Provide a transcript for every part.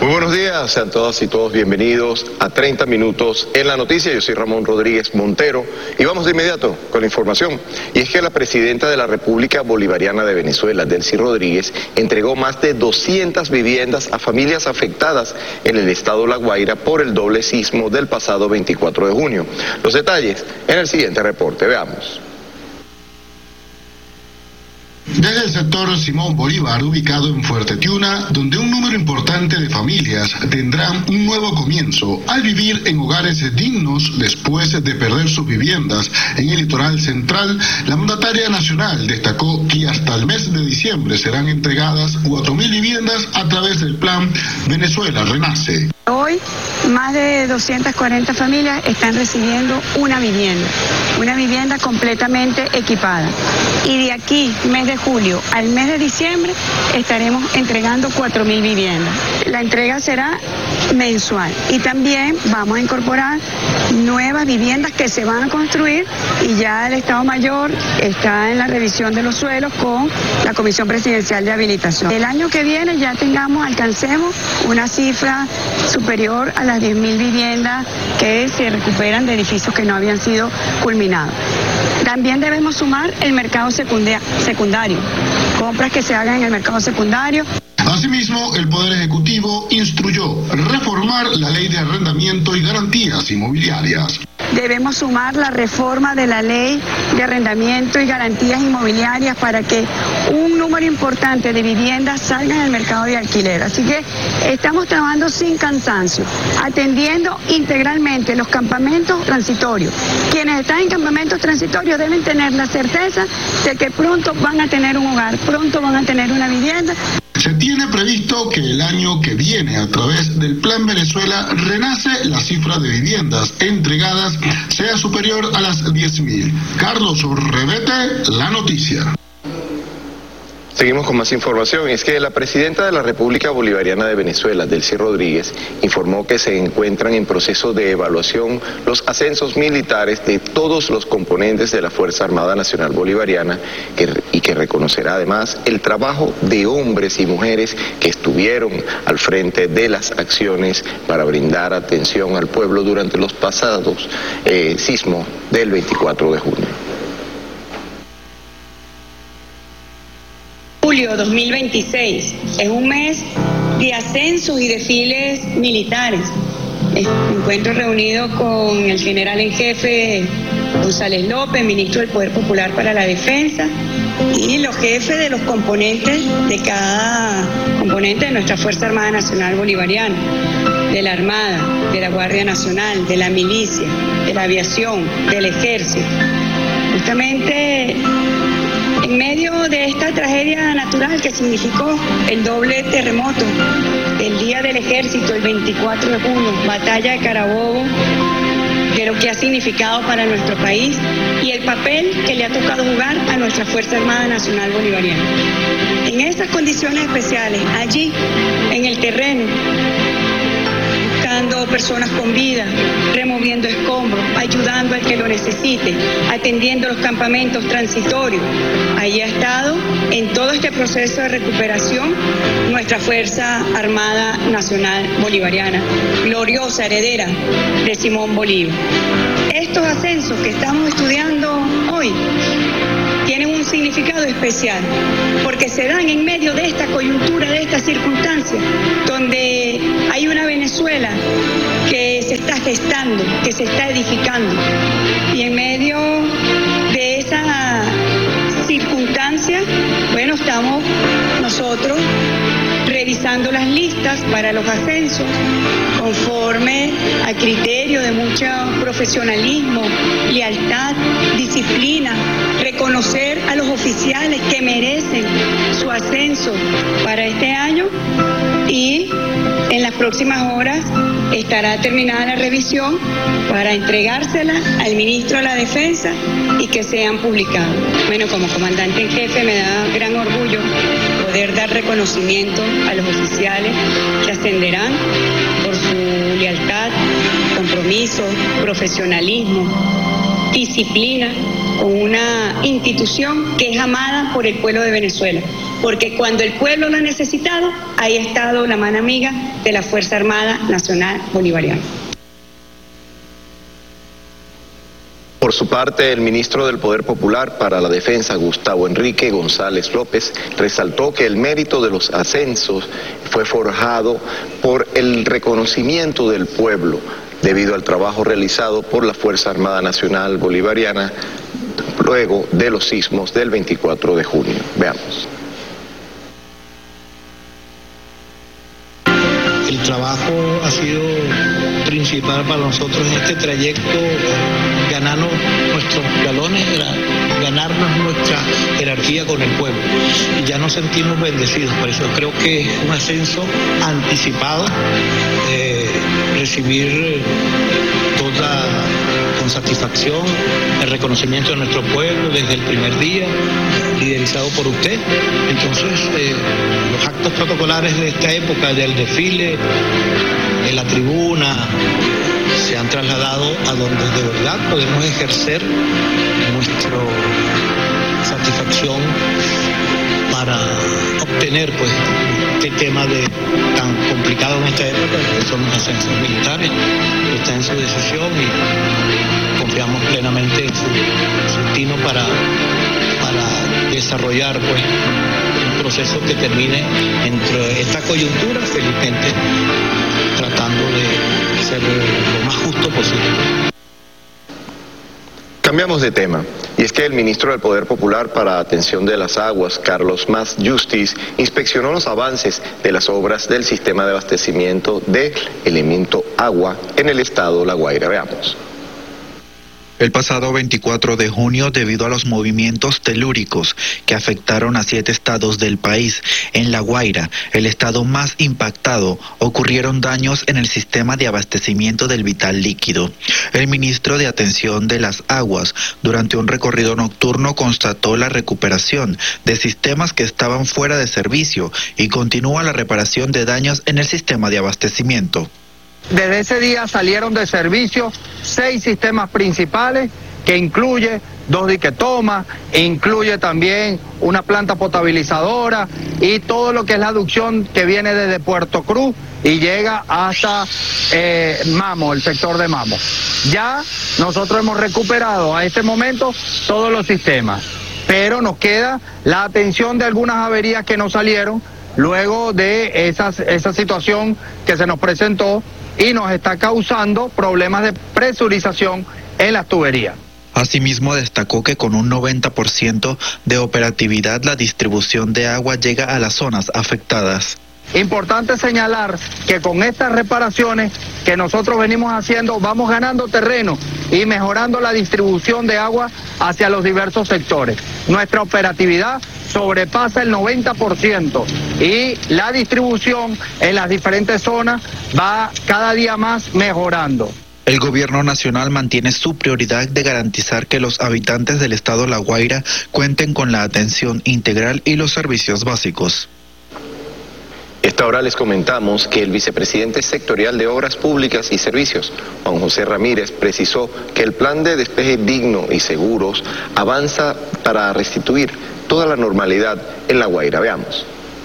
Muy buenos días, sean todas y todos bienvenidos a 30 Minutos en la Noticia. Yo soy Ramón Rodríguez Montero y vamos de inmediato con la información. Y es que la presidenta de la República Bolivariana de Venezuela, Delcy Rodríguez, entregó más de 200 viviendas a familias afectadas en el estado La Guaira por el doble sismo del pasado 24 de junio. Los detalles en el siguiente reporte, veamos. Desde el sector Simón Bolívar, ubicado en Fuerte Tiuna, donde un número importante de familias tendrán un nuevo comienzo al vivir en hogares dignos después de perder sus viviendas en el litoral central, la mandataria nacional destacó que hasta el mes de diciembre serán entregadas 4.000 viviendas a través del plan Venezuela Renace. Hoy, más de 240 familias están recibiendo una vivienda completamente equipada. Y de aquí, mes de julio al mes de diciembre, estaremos entregando 4.000 viviendas. La entrega será mensual y también vamos a incorporar nuevas viviendas que se van a construir y ya el Estado Mayor está en la revisión de los suelos con la Comisión Presidencial de Habilitación. El año que viene ya alcancemos una cifra superior a las 10.000 viviendas que se recuperan de edificios que no habían sido culminados. También debemos sumar el mercado secundario, compras que se hagan en el mercado secundario. Asimismo, el Poder Ejecutivo instruyó reformar la Ley de Arrendamiento y Garantías Inmobiliarias. Debemos sumar la reforma de la Ley de Arrendamiento y Garantías Inmobiliarias para que un número importante de viviendas salgan al mercado de alquiler. Así que estamos trabajando sin cansancio, atendiendo integralmente los campamentos transitorios. Quienes están en campamentos transitorios deben tener la certeza de que pronto van a tener un hogar, pronto van a tener una vivienda. Se tiene previsto que el año que viene, a través del Plan Venezuela Renace, la cifra de viviendas entregadas sea superior a las 10.000. Carlos Revete, La Noticia. Seguimos con más información. Es que la presidenta de la República Bolivariana de Venezuela, Delcy Rodríguez, informó que se encuentran en proceso de evaluación los ascensos militares de todos los componentes de la Fuerza Armada Nacional Bolivariana y que reconocerá además el trabajo de hombres y mujeres que estuvieron al frente de las acciones para brindar atención al pueblo durante los pasados sismos del 24 de junio. Julio 2026 es un mes de ascensos y desfiles militares. Me encuentro reunido con el general en jefe González López, ministro del Poder Popular para la Defensa, y los jefes de los componentes de cada componente de nuestra Fuerza Armada Nacional Bolivariana, de la Armada, de la Guardia Nacional, de la Milicia, de la Aviación, del Ejército. Justamente en medio de esta tragedia natural que significó el doble terremoto, el Día del Ejército, el 24 de junio, Batalla de Carabobo, de lo que ha significado para nuestro país y el papel que le ha tocado jugar a nuestra Fuerza Armada Nacional Bolivariana. En estas condiciones especiales, allí, en el terreno, buscando personas con vida, removiendo escombros, ayudando al que lo necesite, atendiendo los campamentos transitorios. Ahí ha estado en todo este proceso de recuperación nuestra Fuerza Armada Nacional Bolivariana, gloriosa heredera de Simón Bolívar. Estos ascensos que estamos estudiando hoy tienen un significado especial, porque se dan en medio de esta coyuntura, de esta circunstancia, donde hay una Venezuela que se está gestando, que se está edificando, y en medio de esa circunstancia, bueno, estamos nosotros revisando las listas para los ascensos conforme a criterio de mucho profesionalismo, lealtad, disciplina, reconocer a los oficiales que merecen su ascenso para este año, y en las próximas horas estará terminada la revisión para entregársela al ministro de la Defensa y que sean publicados. Bueno, como comandante en jefe me da gran orgullo poder dar reconocimiento a los oficiales que ascenderán por su lealtad, compromiso, profesionalismo, disciplina con una institución que es amada por el pueblo de Venezuela. porque cuando el pueblo lo ha necesitado, ahí ha estado la mano amiga de la Fuerza Armada Nacional Bolivariana. Por su parte, el ministro del Poder Popular para la Defensa, Gustavo Enrique González López, resaltó que el mérito de los ascensos fue forjado por el reconocimiento del pueblo, debido al trabajo realizado por la Fuerza Armada Nacional Bolivariana luego de los sismos del 24 de junio. Veamos. El trabajo ha sido principal para nosotros en este trayecto, ganarnos nuestros galones, ganarnos nuestra jerarquía con el pueblo. Y ya nos sentimos bendecidos, por eso creo que es un ascenso anticipado, recibir con satisfacción el reconocimiento de nuestro pueblo desde el primer día, liderizado por usted. Entonces, los actos protocolares de esta época, del desfile, en la tribuna, se han trasladado a donde de verdad podemos ejercer nuestra satisfacción para obtener este tema tan complicado en esta época, que son los ascensos militares, que está en su decisión y confiamos plenamente en su destino para desarrollar un proceso que termine entre esta coyuntura, felizmente tratando de ser lo más justo posible. Cambiamos de tema, y es que el ministro del Poder Popular para Atención de las Aguas, Carlos Mas Justiz, inspeccionó los avances de las obras del sistema de abastecimiento del elemento agua en el estado La Guaira. Veamos. El pasado 24 de junio, debido a los movimientos telúricos que afectaron a 7 estados del país, en La Guaira, el estado más impactado, ocurrieron daños en el sistema de abastecimiento del vital líquido. El ministro de Atención de las Aguas, durante un recorrido nocturno, constató la recuperación de sistemas que estaban fuera de servicio y continúa la reparación de daños en el sistema de abastecimiento. Desde ese día salieron de servicio 6 sistemas principales, que incluye 2 diquetomas, incluye también una planta potabilizadora y todo lo que es la aducción que viene desde Puerto Cruz y llega hasta Mamo, el sector de Mamo. Ya nosotros hemos recuperado a este momento todos los sistemas, pero nos queda la atención de algunas averías que no salieron luego de esa situación que se nos presentó y nos está causando problemas de presurización en las tuberías. Asimismo, destacó que con un 90% de operatividad la distribución de agua llega a las zonas afectadas. Importante señalar que con estas reparaciones que nosotros venimos haciendo vamos ganando terreno y mejorando la distribución de agua hacia los diversos sectores. Nuestra operatividad sobrepasa el 90% y la distribución en las diferentes zonas va cada día más mejorando. El gobierno nacional mantiene su prioridad de garantizar que los habitantes del estado La Guaira cuenten con la atención integral y los servicios básicos. Esta hora les comentamos que el vicepresidente sectorial de Obras Públicas y Servicios, Juan José Ramírez, precisó que el plan de despeje digno y seguros avanza para restituir toda la normalidad en La Guaira. Veamos.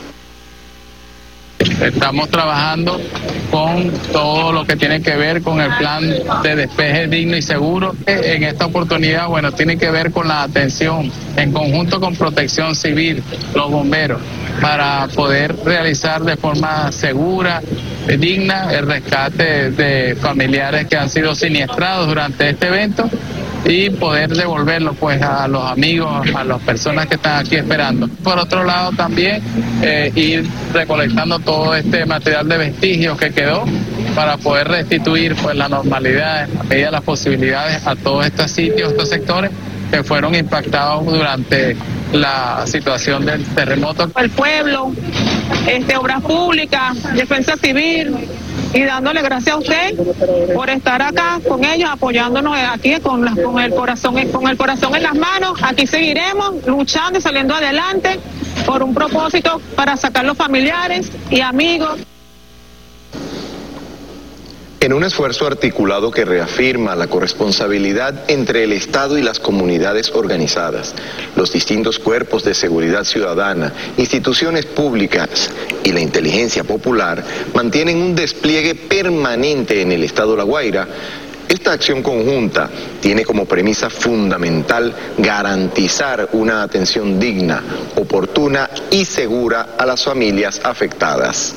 Estamos trabajando con todo lo que tiene que ver con el plan de despeje digno y seguro. En esta oportunidad, tiene que ver con la atención en conjunto con Protección Civil, los bomberos, para poder realizar de forma segura, digna, el rescate de familiares que han sido siniestrados durante este evento y poder devolverlo a los amigos, a las personas que están aquí esperando. Por otro lado también ir recolectando todo este material de vestigios que quedó para poder restituir la normalidad en la medida de las posibilidades a todos estos sitios, estos sectores que fueron impactados durante la situación del terremoto. El pueblo, Obras Públicas, Defensa Civil, y dándole gracias a usted por estar acá con ellos, apoyándonos aquí con el corazón en las manos. Aquí seguiremos luchando y saliendo adelante por un propósito para sacar los familiares y amigos. En un esfuerzo articulado que reafirma la corresponsabilidad entre el Estado y las comunidades organizadas, los distintos cuerpos de seguridad ciudadana, instituciones públicas y la inteligencia popular mantienen un despliegue permanente en el Estado La Guaira. Esta acción conjunta tiene como premisa fundamental garantizar una atención digna, oportuna y segura a las familias afectadas.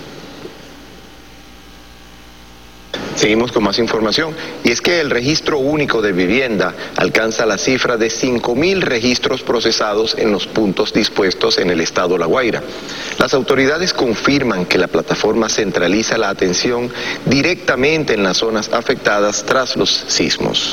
Seguimos con más información, y es que el registro único de vivienda alcanza la cifra de 5.000 registros procesados en los puntos dispuestos en el estado La Guaira. Las autoridades confirman que la plataforma centraliza la atención directamente en las zonas afectadas tras los sismos.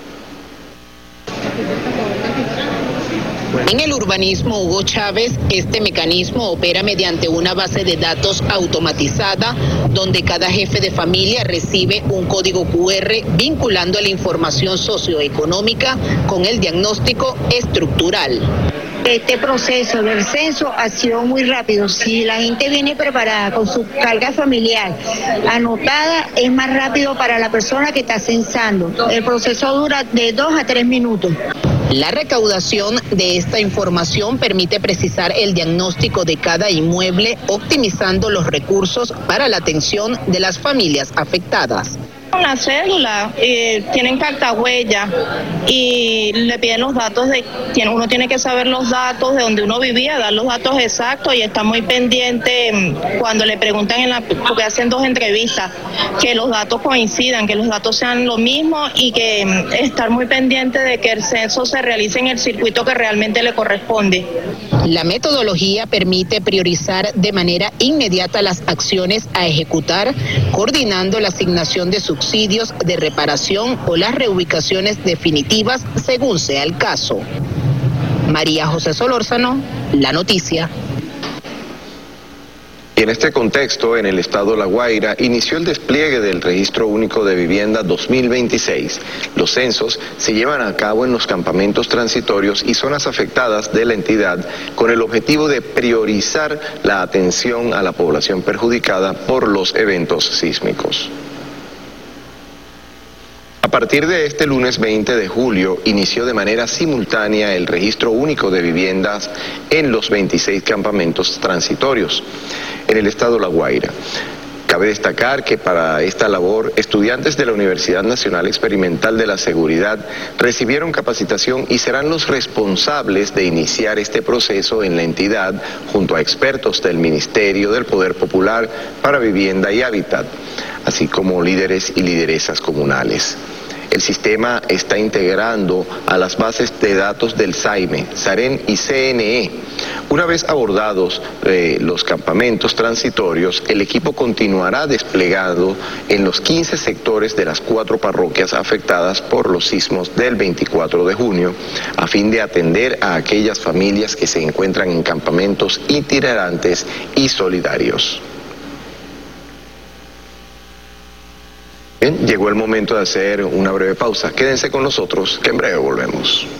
En el urbanismo Hugo Chávez, este mecanismo opera mediante una base de datos automatizada donde cada jefe de familia recibe un código QR vinculando la información socioeconómica con el diagnóstico estructural. Este proceso del censo ha sido muy rápido. Si la gente viene preparada con su carga familiar anotada, es más rápido para la persona que está censando. El proceso dura de 2 a 3 minutos. La recaudación de esta información permite precisar el diagnóstico de cada inmueble, optimizando los recursos para la atención de las familias afectadas. Con la cédula tienen carta huella y le piden los datos uno tiene que saber los datos de donde uno vivía, dar los datos exactos y está muy pendiente cuando le preguntan porque hacen 2 entrevistas, que los datos coincidan, que los datos sean lo mismo y que estar muy pendiente de que el censo se realice en el circuito que realmente le corresponde. La metodología permite priorizar de manera inmediata las acciones a ejecutar, coordinando la asignación de subsidios de reparación o las reubicaciones definitivas según sea el caso. María José Solórzano, La Noticia. Y en este contexto, en el estado La Guaira, inició el despliegue del Registro Único de Vivienda 2026. Los censos se llevan a cabo en los campamentos transitorios y zonas afectadas de la entidad con el objetivo de priorizar la atención a la población perjudicada por los eventos sísmicos. A partir de este lunes 20 de julio, inició de manera simultánea el registro único de viviendas en los 26 campamentos transitorios en el estado La Guaira. Cabe destacar que para esta labor, estudiantes de la Universidad Nacional Experimental de la Seguridad recibieron capacitación y serán los responsables de iniciar este proceso en la entidad junto a expertos del Ministerio del Poder Popular para Vivienda y Hábitat, así como líderes y lideresas comunales. El sistema está integrando a las bases de datos del SAIME, SAREN y CNE. Una vez abordados los campamentos transitorios, el equipo continuará desplegado en los 15 sectores de las 4 parroquias afectadas por los sismos del 24 de junio, a fin de atender a aquellas familias que se encuentran en campamentos itinerantes y solidarios. Bien, llegó el momento de hacer una breve pausa. Quédense con nosotros, que en breve volvemos.